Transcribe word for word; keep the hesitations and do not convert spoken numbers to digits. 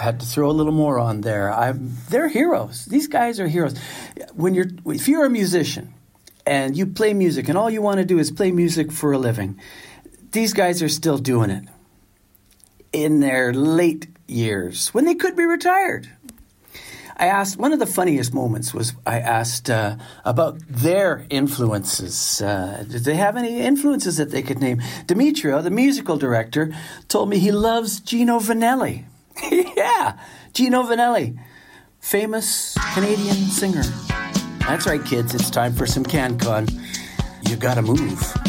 had to throw a little more on there. I'm, they're heroes. These guys are heroes. When you're, if you're a musician and you play music and all you want to do is play music for a living, these guys are still doing it in their late years when they could be retired. I asked, one of the funniest moments was I asked uh, about their influences. Uh, did they have any influences that they could name? Demetrio, the musical director, told me he loves Gino Vanelli. Yeah, Gino Vanelli, famous Canadian singer. That's right, kids, it's time for some CanCon. You gotta move.